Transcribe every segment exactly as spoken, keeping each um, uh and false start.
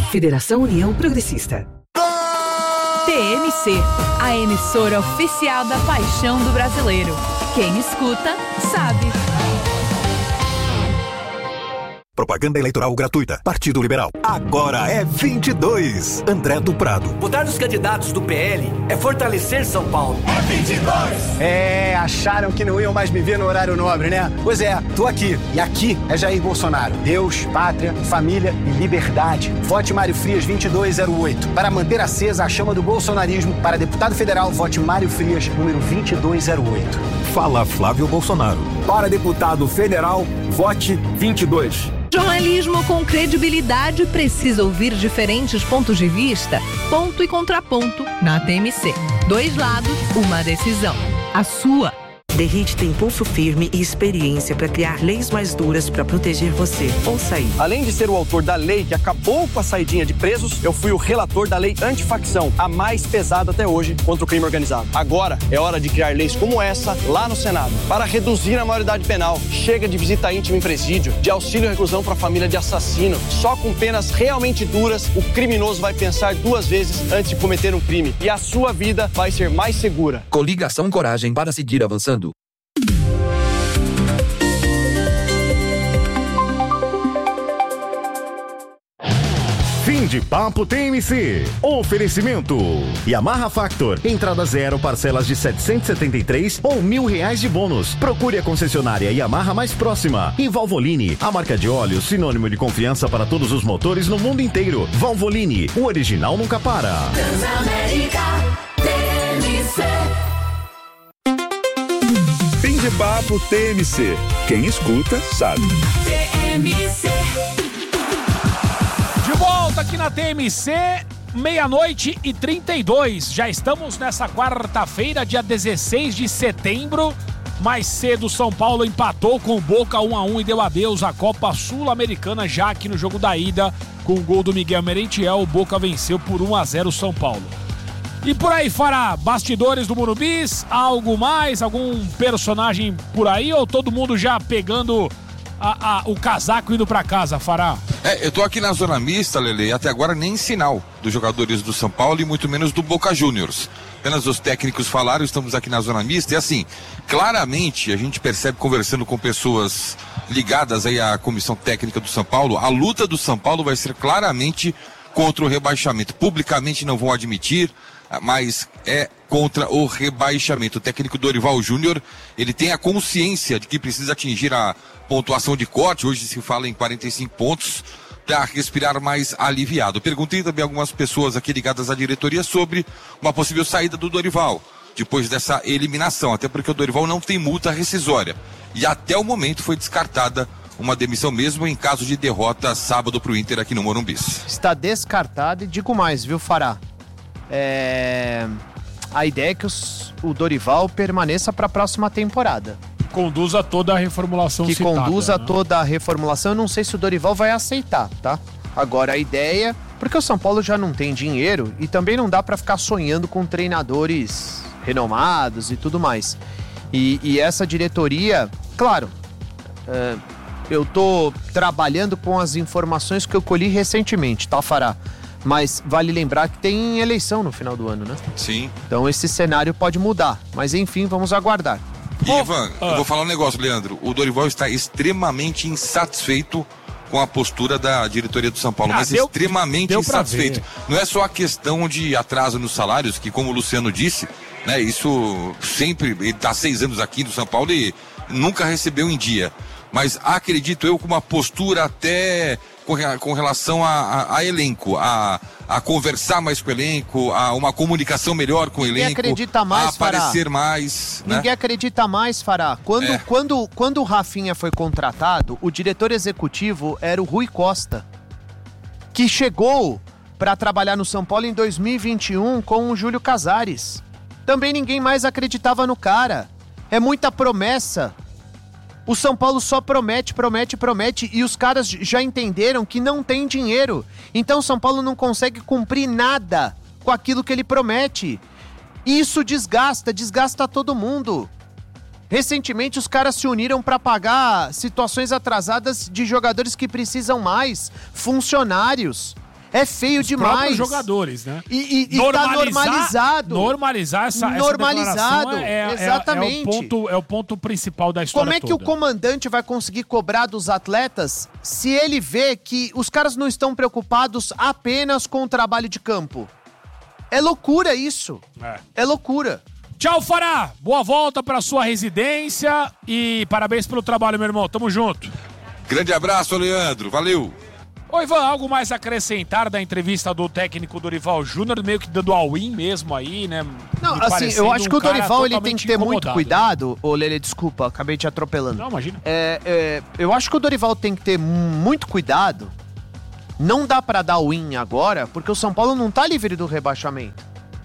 Federação União Progressista. T M C, a emissora oficial da paixão do brasileiro. Quem escuta, sabe. Propaganda eleitoral gratuita. Partido Liberal. Agora é vinte e dois. André do Prado. Votar nos candidatos do P L é fortalecer São Paulo. É vinte e dois. É, acharam que não iam mais me ver no horário nobre, né? Pois é, tô aqui. E aqui é Jair Bolsonaro. Deus, pátria, família e liberdade. Vote Mário Frias vinte e dois zero oito. Para manter acesa a chama do bolsonarismo, para deputado federal, vote Mário Frias, número vinte e dois zero oito. Fala Flávio Bolsonaro. Para deputado federal, vote vinte e dois. Jornalismo com credibilidade precisa ouvir diferentes pontos de vista, ponto e contraponto na T M C. Dois lados, uma decisão. A sua. Derrite tem pulso firme e experiência para criar leis mais duras para proteger você. Ouça aí. Além de ser o autor da lei que acabou com a saidinha de presos, eu fui o relator da lei antifacção, a mais pesada até hoje contra o crime organizado. Agora é hora de criar leis como essa lá no Senado, para reduzir a maioridade penal. Chega de visita íntima em presídio, de auxílio à reclusão para família de assassino. Só com penas realmente duras, o criminoso vai pensar duas vezes antes de cometer um crime. E a sua vida vai ser mais segura. Coligação Coragem para seguir avançando. Fim de papo T M C. Oferecimento Yamaha Factor. Entrada zero, parcelas de setecentos e setenta e três ou mil reais de bônus. Procure a concessionária Yamaha mais próxima. E Valvoline, a marca de óleo sinônimo de confiança para todos os motores no mundo inteiro. Valvoline, o original nunca para. Transamérica T M C. Fim de papo T M C. Quem escuta, sabe. T M C. De volta aqui na T M C, meia-noite e trinta e dois. Já estamos nessa quarta-feira, dia dezesseis de setembro. Mais cedo, São Paulo empatou com o Boca um a um e deu adeus à Copa Sul-Americana, já que no jogo da ida, com o gol do Miguel Merentiel, o Boca venceu por um a zero o São Paulo. E por aí, Fará, bastidores do Morumbis, algo mais, algum personagem por aí, ou todo mundo já pegando a, a, o casaco indo pra casa, Fará? É, eu tô aqui na zona mista, Lele, e até agora nem sinal dos jogadores do São Paulo e muito menos do Boca Juniors. Apenas os técnicos falaram, estamos aqui na zona mista, e assim, claramente a gente percebe conversando com pessoas ligadas aí à comissão técnica do São Paulo, a luta do São Paulo vai ser claramente contra o rebaixamento. Publicamente não vão admitir, mas é contra o rebaixamento. O técnico Dorival Júnior, ele tem a consciência de que precisa atingir a pontuação de corte, hoje se fala em quarenta e cinco pontos, para respirar mais aliviado. Perguntei também a algumas pessoas aqui ligadas à diretoria sobre uma possível saída do Dorival, depois dessa eliminação, até porque o Dorival não tem multa rescisória. E até o momento foi descartada uma demissão mesmo em caso de derrota sábado para o Inter aqui no Morumbi. Está descartado e digo mais, viu, Fará? É... A ideia é que os, o Dorival permaneça para a próxima temporada. Conduza toda a reformulação Que citada, conduza né? toda a reformulação. Eu não sei se o Dorival vai aceitar, tá? Agora a ideia... Porque o São Paulo já não tem dinheiro e também não dá para ficar sonhando com treinadores renomados e tudo mais. E, e essa diretoria... Claro, é, eu tô trabalhando com as informações que eu colhi recentemente, tá, Fará? Mas vale lembrar que tem eleição no final do ano, né? Sim. Então esse cenário pode mudar. Mas enfim, vamos aguardar. E, Ivan, ah. eu vou falar um negócio, Leandro. O Dorival está extremamente insatisfeito com a postura da diretoria do São Paulo, ah, mas deu, extremamente deu insatisfeito. Não é só a questão de atraso nos salários, que como o Luciano disse, né, isso sempre, ele está há seis anos aqui no São Paulo e nunca recebeu em dia. Mas acredito eu com uma postura até com relação a, a, a elenco, a, a conversar mais com o elenco, a uma comunicação melhor com o Ninguém elenco, acredita mais, a aparecer Fará. mais. Né? Ninguém acredita mais, Fará. Quando, é. quando, quando o Rafinha foi contratado, o diretor executivo era o Rui Costa, que chegou para trabalhar no São Paulo em dois mil e vinte e um com o Júlio Casares. Também ninguém mais acreditava no cara. É muita promessa. O São Paulo só promete, promete, promete e os caras já entenderam que não tem dinheiro. Então o São Paulo não consegue cumprir nada com aquilo que ele promete. Isso desgasta, desgasta todo mundo. Recentemente os caras se uniram para pagar situações atrasadas de jogadores que precisam mais, funcionários. É feio Os demais. próprios jogadores, né? E, e, e tá normalizado. Normalizar essa, normalizado, essa é, exatamente. É, é, o ponto, é o ponto principal da história Como é que toda. o comandante vai conseguir cobrar dos atletas se ele vê que os caras não estão preocupados apenas com o trabalho de campo? É loucura isso. É, é loucura. Tchau, Fará. Boa volta para sua residência e parabéns pelo trabalho, meu irmão. Tamo junto. Grande abraço, Leandro. Valeu. Ô, Ivan, algo mais a acrescentar da entrevista do técnico Dorival Júnior, meio que dando all-in mesmo aí, né? Não, Me assim, eu acho um que o Dorival ele tem totalmente que ter muito incomodado. cuidado. Ô, Lele, desculpa, acabei te atropelando. Não, imagina. É, é, eu acho que o Dorival tem que ter muito cuidado. Não dá pra dar win agora, porque o São Paulo não tá livre do rebaixamento.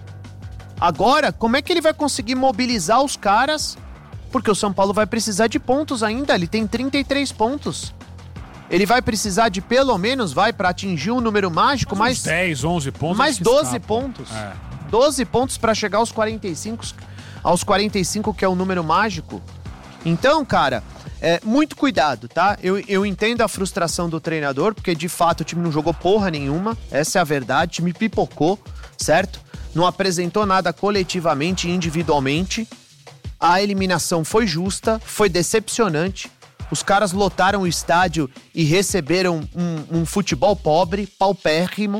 Agora, como é que ele vai conseguir mobilizar os caras? Porque o São Paulo vai precisar de pontos ainda, ele tem trinta e três pontos. Ele vai precisar de pelo menos, vai, pra atingir um número mágico, mais dez, onze pontos. mais que doze escapam. pontos. É. doze pontos pra chegar aos quarenta e cinco, aos quarenta e cinco, que é o número mágico. Então, cara, é, muito cuidado, tá? Eu, eu entendo a frustração do treinador, porque de fato o time não jogou porra nenhuma, essa é a verdade, o time pipocou, certo? Não apresentou nada coletivamente e individualmente. A eliminação foi justa, foi decepcionante. Os caras lotaram o estádio e receberam um, um futebol pobre, paupérrimo.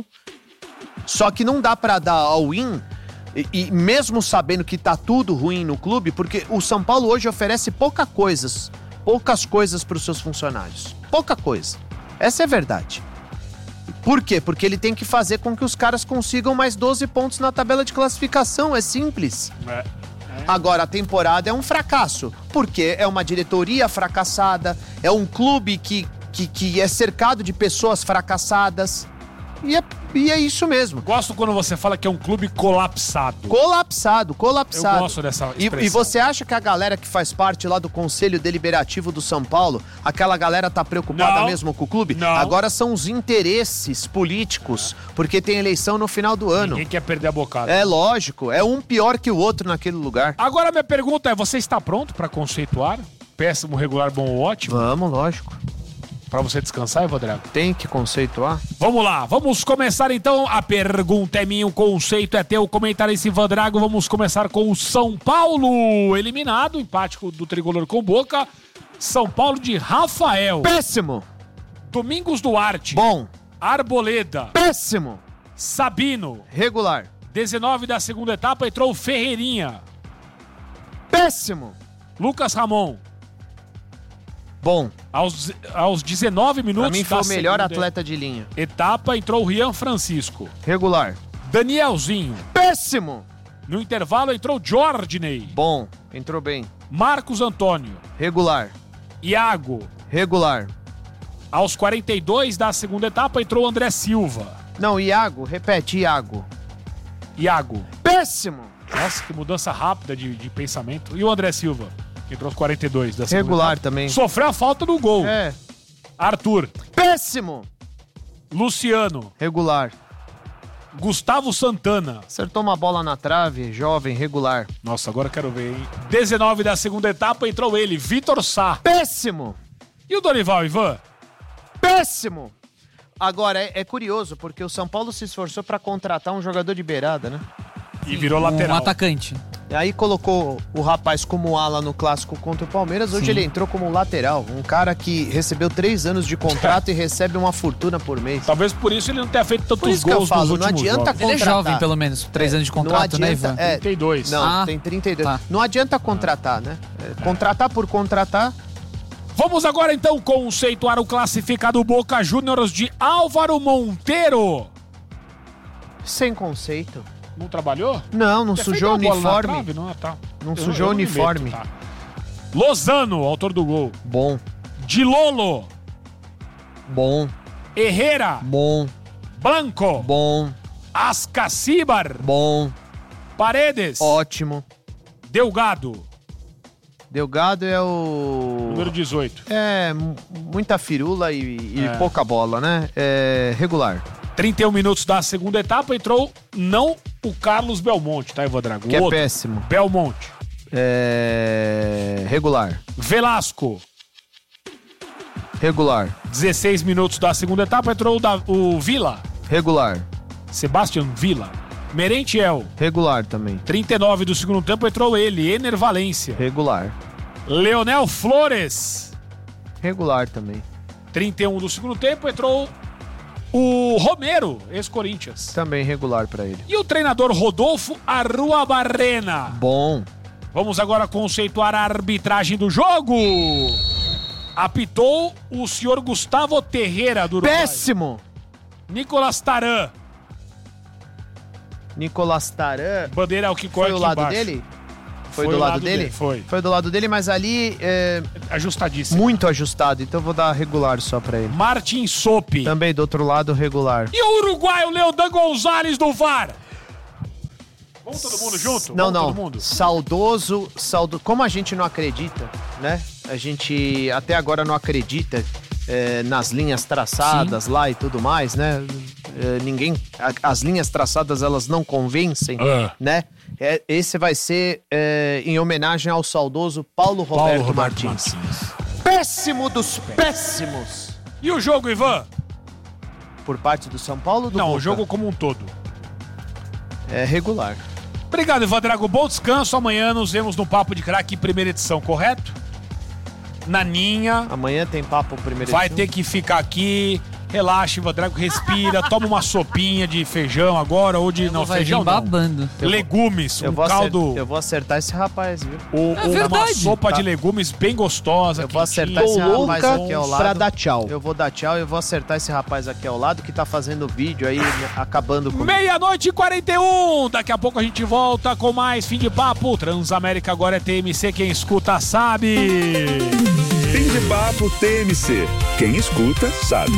Só que não dá pra dar all-in, e, e mesmo sabendo que tá tudo ruim no clube, porque o São Paulo hoje oferece pouca coisas, poucas coisas pros seus funcionários. Pouca coisa. Essa é a verdade. Por quê? Porque ele tem que fazer com que os caras consigam mais doze pontos na tabela de classificação. É simples. É. Agora, a temporada é um fracasso, porque é uma diretoria fracassada, é um clube que, que, que é cercado de pessoas fracassadas, e é, e é isso mesmo. Gosto quando você fala que é um clube colapsado. Colapsado, colapsado. Eu gosto dessa expressão. E, e você acha que a galera que faz parte lá do Conselho Deliberativo do São Paulo, aquela galera tá preocupada Não. mesmo com o clube? Não. Agora são os interesses políticos, porque tem eleição no final do ano. Ninguém quer perder a bocada. É lógico, é um pior que o outro naquele lugar. Agora minha pergunta é, você está pronto para conceituar? Péssimo, regular, bom ou ótimo? Vamos, lógico. Pra você descansar, Ivan Drago? Tem que conceituar. Vamos lá, vamos começar então. A pergunta é minha, o conceito é teu. O comentarista Ivan Drago. Vamos começar com o São Paulo eliminado, empate do Tricolor com Boca. São Paulo de Rafael. Péssimo. Domingos Duarte. Bom. Arboleda. Péssimo. Sabino. Regular. dezenove da segunda etapa, entrou o Ferreirinha. Péssimo. Lucas Ramon. Bom. Aos, aos dezenove minutos pra mim foi da o melhor segunda atleta de linha. etapa, entrou o Rian Francisco. Regular. Danielzinho. Péssimo. No intervalo entrou Jordney. Bom. Entrou bem. Marcos Antônio. Regular. Iago. Regular. Aos quarenta e dois da segunda etapa entrou o André Silva. Não, Iago. Repete, Iago. Iago. Péssimo. Nossa, que mudança rápida de, de pensamento. E o André Silva, que entrou aos quarenta e dois da segunda Regular etapa. também. Sofreu a falta do gol. É. Arthur. Péssimo. Luciano. Regular. Gustavo Santana. Acertou uma bola na trave, jovem, regular. Nossa, agora eu quero ver, hein? dezenove da segunda etapa entrou ele, Vitor Sá. Péssimo. E o Dorival, Ivan? Péssimo. Agora, é, é curioso, porque o São Paulo se esforçou pra contratar um jogador de beirada, né? E virou lateral. Um atacante. E aí colocou o rapaz como ala no clássico contra o Palmeiras. Hoje Sim. ele entrou como lateral. Um cara que recebeu três anos de contrato e recebe uma fortuna por mês. Talvez por isso ele não tenha feito tantos Por isso que eu gols falo, nos não últimos adianta jogos. Ele é contratar. jovem, pelo menos. Três anos de Não contrato, né, adianta, Ivan? é, trinta e dois. Não, Ah, tem trinta e dois. tá. Não adianta contratar, né? É, contratar por contratar. Vamos agora então conceituar o classificado Boca Juniors de Álvaro Monteiro. Sem conceito. Não trabalhou? Não, não Tinha sujou o feito uma bola na uniforme. trave, não, tá. Não Eu- sujou eu o não me uniforme. meto, tá. Lozano, autor do gol. Bom, Dilolo. bom, Herrera. bom, Blanco. bom, Ascacibar. bom, Paredes. ótimo. Delgado. Delgado é o... Número dezoito. É, m- muita firula e, e É. pouca bola, né? É regular. trinta e um minutos da segunda etapa, entrou não o Carlos Belmonte, tá, Ivan Drago? Que O é outro. péssimo. Belmonte. É... Regular. Velasco. Regular. dezesseis minutos da segunda etapa, entrou o, da, o Vila. Regular. Sebastian Villa. Merentiel. Regular também. trinta e nove do segundo tempo entrou ele, Ener Valência. Regular. Leonel Flores. Regular também. trinta e um do segundo tempo entrou o Romero, ex-Corinthians. Também regular pra ele. E o treinador Rodolfo Arruabarrena. Bom. Vamos agora conceituar a arbitragem do jogo. Apitou o senhor Gustavo Terreira do Uruguai. Péssimo! Nicolas Taran. Nicolas Taran. Bandeira é o que corre Foi o aqui lado embaixo. dele? Foi, Foi do o lado, lado dele? dele, foi. Foi do lado dele, mas ali é... Ajustadíssimo. Muito ajustado, então eu vou dar regular só pra ele. Martin Sope. Também do outro lado, regular. E o uruguaio Leodan Gonzalez do V A R. Vamos todo mundo junto? Não, Vamos não. Todo mundo? Saudoso, saudo... Como a gente não acredita, né? A gente até agora não acredita é, nas linhas traçadas Sim. lá e tudo mais, né? É, ninguém... A, as linhas traçadas, elas não convencem, uh. né? É, esse vai ser é, em homenagem ao saudoso Paulo Roberto, Paulo Roberto Martins. Martins. Péssimo dos péssimos! E o jogo, Ivan? Por parte do São Paulo ou do Não, Boca? o jogo como um todo. É regular. Obrigado, Ivan Drago. Bom descanso. Amanhã nos vemos no Papo de Craque, primeira edição, correto? Naninha. Amanhã tem Papo primeira Vai edição. ter que ficar aqui. Relaxa, Ivan Drago, respira, toma uma sopinha de feijão agora, ou de... Não, vai feijão vir não. babando. Legumes, eu um vou caldo... Acertar, eu vou acertar esse rapaz, viu? Ou, É ou uma verdade. sopa Tá. de legumes bem gostosa. Eu vou acertar esse quentinha. rapaz aqui ao lado. pra dar tchau. Eu vou dar tchau e eu vou acertar esse rapaz aqui ao lado que tá fazendo vídeo aí, acabando com... Meia-noite e quarenta e um. Daqui a pouco a gente volta com mais Fim de Papo. Transamérica agora é T M C, quem escuta sabe. Fim de Papo T M C. Quem escuta sabe.